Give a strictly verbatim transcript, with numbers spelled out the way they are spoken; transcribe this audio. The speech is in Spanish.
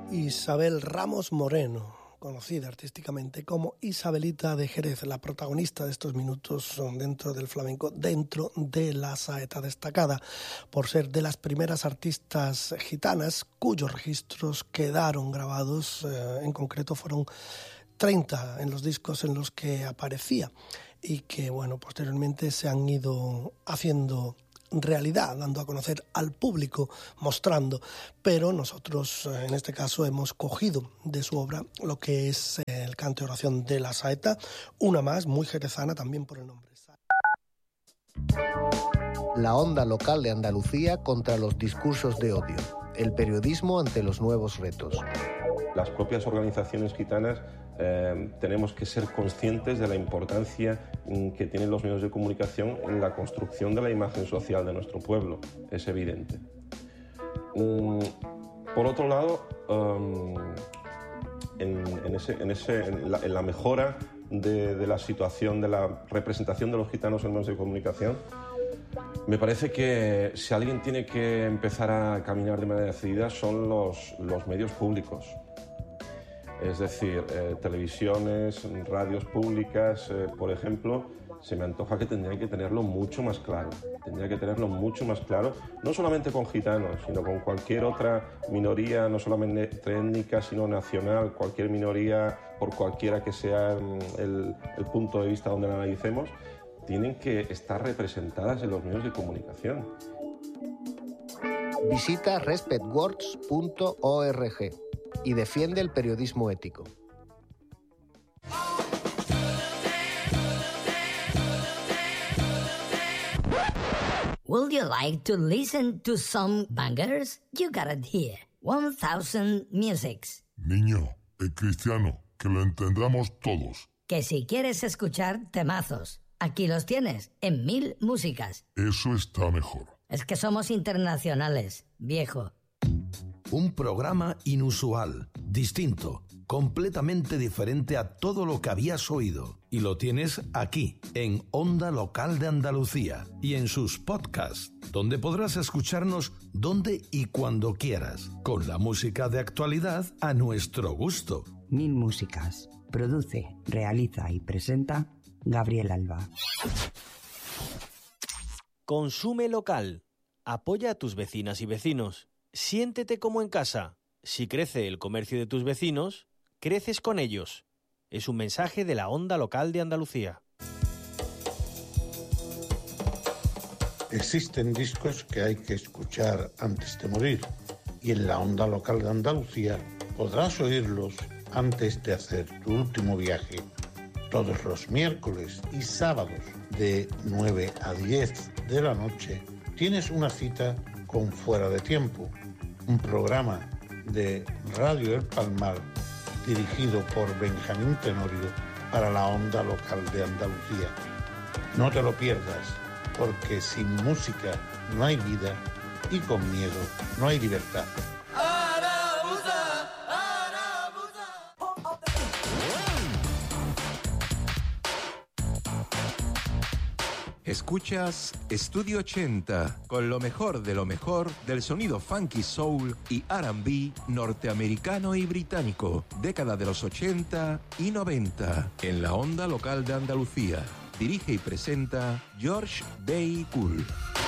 Isabel Ramos Moreno, conocida artísticamente como Isabelita de Jerez, la protagonista de estos minutos dentro del flamenco, dentro de la saeta, destacada por ser de las primeras artistas gitanas cuyos registros quedaron grabados, eh, en concreto fueron treinta en los discos en los que aparecía y que, bueno, posteriormente se han ido haciendo realidad, dando a conocer al público, mostrando, pero nosotros en este caso hemos cogido de su obra lo que es el canto y oración de la saeta, una más, muy jerezana también por el nombre. La onda local de Andalucía contra los discursos de odio, el periodismo ante los nuevos retos. Las propias organizaciones gitanas eh, tenemos que ser conscientes de la importancia que tienen los medios de comunicación en la construcción de la imagen social de nuestro pueblo, es evidente. Um, por otro lado, um, en, en, ese, en, ese, en, la, en la mejora de, de la situación de la representación de los gitanos en medios de comunicación, me parece que si alguien tiene que empezar a caminar de manera decidida son los, los medios públicos. Es decir, eh, televisiones, radios públicas, eh, por ejemplo, se me antoja que tendrían que tenerlo mucho más claro. Tendría que tenerlo mucho más claro, no solamente con gitanos, sino con cualquier otra minoría, no solamente étnica, sino nacional, cualquier minoría, por cualquiera que sea el, el punto de vista donde la analicemos, tienen que estar representadas en los medios de comunicación. Visita respect words punto org y defiende el periodismo ético. Would you like to listen to some bangers? You got it here. one thousand Musics. Niño, el cristiano, que lo entendamos todos. Que si quieres escuchar temazos, aquí los tienes, en Mil Músicas. Eso está mejor. Es que somos internacionales, viejo. Un programa inusual, distinto, completamente diferente a todo lo que habías oído. Y lo tienes aquí, en Onda Local de Andalucía y en sus podcasts, donde podrás escucharnos donde y cuando quieras, con la música de actualidad a nuestro gusto. Mil Músicas. Produce, realiza y presenta Gabriel Alba. Consume local. Apoya a tus vecinas y vecinos. Siéntete como en casa. Si crece el comercio de tus vecinos, creces con ellos. Es un mensaje de la Onda Local de Andalucía. Existen discos que hay que escuchar antes de morir, y en la Onda Local de Andalucía podrás oírlos antes de hacer tu último viaje. Todos los miércoles y sábados de nueve a diez de la noche tienes una cita con Fuera de Tiempo, un programa de Radio El Palmar dirigido por Benjamín Tenorio para la Onda Local de Andalucía. No te lo pierdas, porque sin música no hay vida y con miedo no hay libertad. Escuchas Estudio ochenta, con lo mejor de lo mejor del sonido funky soul y R and B norteamericano y británico, década de los ochenta y noventa, en la Onda Local de Andalucía. Dirige y presenta George Day Cool.